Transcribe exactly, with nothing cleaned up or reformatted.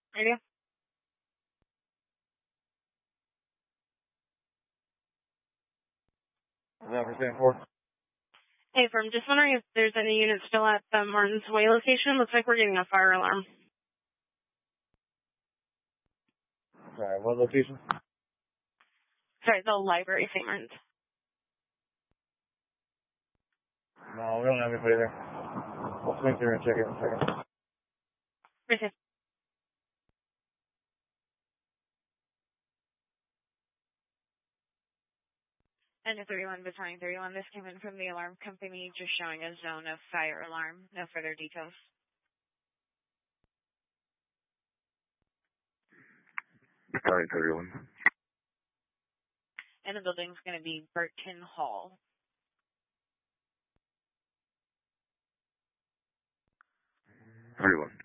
Radio. Number seven four. Hey, firm, just wondering if there's any units still at the Martins Way location. Looks like we're getting a fire alarm. Sorry, what location? Sorry, the library, Saint Martin's. No, we don't have anybody there. We'll swing through and check it in a second. Okay. And a thirty-one, Battalion thirty-one, this came in from the alarm company, just showing a zone of fire alarm. No further details. Battalion thirty-one. And the building's going to be Burton Hall. thirty-one.